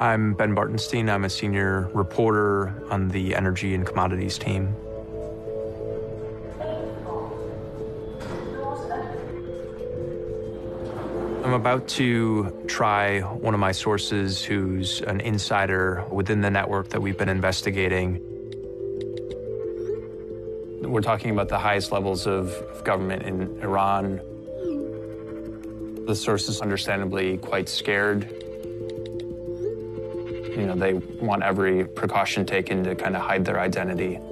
I'm Ben Bartenstein. I'm a senior reporter on the energy and commodities team. I'm about to try one of my sources who's an insider within the network that we've been investigating. We're talking about the highest levels of government in Iran. The source is understandably quite scared. You know, they want every precaution taken to kind of hide their identity.